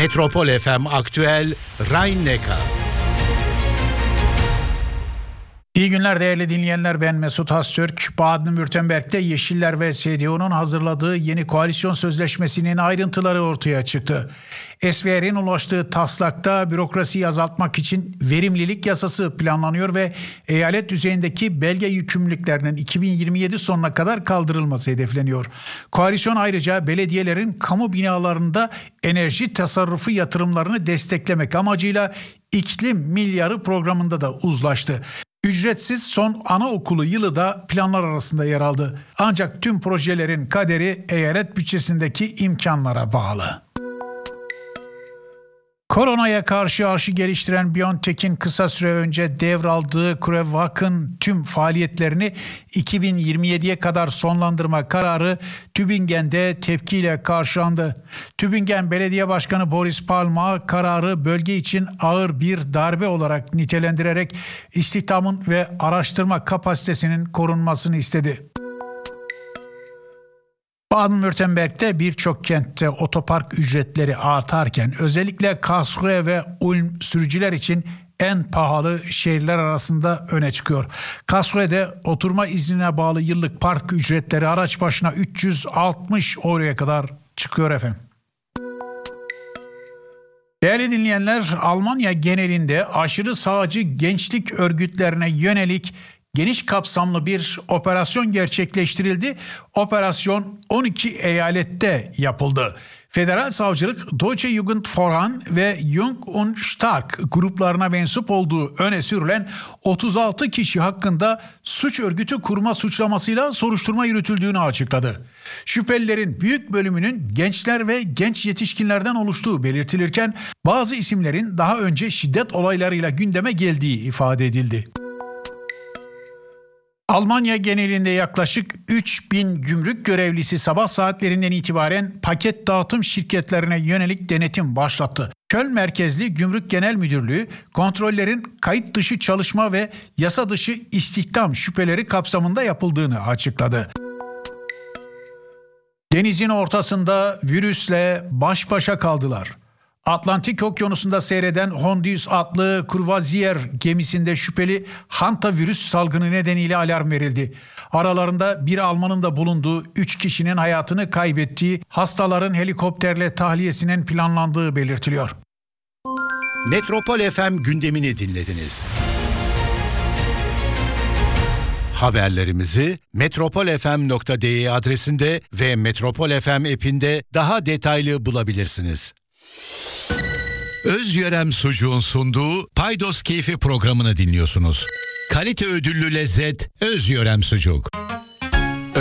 Metropol FM Aktüel Rhein-Neckar. İyi günler değerli dinleyenler, ben Mesut Hastürk. Baden-Württemberg'de Yeşiller ve CDU'nun hazırladığı yeni koalisyon sözleşmesinin ayrıntıları ortaya çıktı. SVR'in ulaştığı taslakta bürokrasiyi azaltmak için verimlilik yasası planlanıyor ve eyalet düzeyindeki belge yükümlülüklerinin 2027 sonuna kadar kaldırılması hedefleniyor. Koalisyon ayrıca belediyelerin kamu binalarında enerji tasarrufu yatırımlarını desteklemek amacıyla iklim milyarı programında da uzlaştı. Ücretsiz son anaokulu yılı da planlar arasında yer aldı. Ancak tüm projelerin kaderi eyalet bütçesindeki imkanlara bağlı. Koronaya karşı aşı geliştiren BioNTech'in kısa süre önce devraldığı CureVac'ın tüm faaliyetlerini 2027'ye kadar sonlandırma kararı Tübingen'de tepkiyle karşılandı. Tübingen Belediye Başkanı Boris Palmer kararı bölge için ağır bir darbe olarak nitelendirerek istihdamın ve araştırma kapasitesinin korunmasını istedi. Baden-Württemberg'de birçok kentte otopark ücretleri artarken özellikle Karlsruhe ve Ulm sürücüler için en pahalı şehirler arasında öne çıkıyor. Karlsruhe'de oturma iznine bağlı yıllık park ücretleri araç başına 360 euroya kadar çıkıyor efendim. Değerli dinleyenler, Almanya genelinde aşırı sağcı gençlik örgütlerine yönelik geniş kapsamlı bir operasyon gerçekleştirildi. Operasyon 12 eyalette yapıldı. Federal savcılık Deutsche Jugendvorhang ve Jung und Stark gruplarına mensup olduğu öne sürülen 36 kişi hakkında suç örgütü kurma suçlamasıyla soruşturma yürütüldüğünü açıkladı. Şüphelilerin büyük bölümünün gençler ve genç yetişkinlerden oluştuğu belirtilirken bazı isimlerin daha önce şiddet olaylarıyla gündeme geldiği ifade edildi. Almanya genelinde yaklaşık 3000 gümrük görevlisi sabah saatlerinden itibaren paket dağıtım şirketlerine yönelik denetim başlattı. Köln merkezli Gümrük Genel Müdürlüğü kontrollerin kayıt dışı çalışma ve yasa dışı istihdam şüpheleri kapsamında yapıldığını açıkladı. Denizin ortasında virüsle baş başa kaldılar. Atlantik Okyanusu'nda seyreden Hondius adlı Courvoisier gemisinde şüpheli hantavirüs salgını nedeniyle alarm verildi. Aralarında bir Almanın da bulunduğu 3 kişinin hayatını kaybettiği, hastaların helikopterle tahliyesinin planlandığı belirtiliyor. Metropol FM gündemini dinlediniz. Haberlerimizi metropolfm.de adresinde ve Metropol FM app'inde daha detaylı bulabilirsiniz. Özyörem Sucuğun sunduğu Paydos Keyfi programını dinliyorsunuz. Kalite ödüllü lezzet Özyörem Sucuk.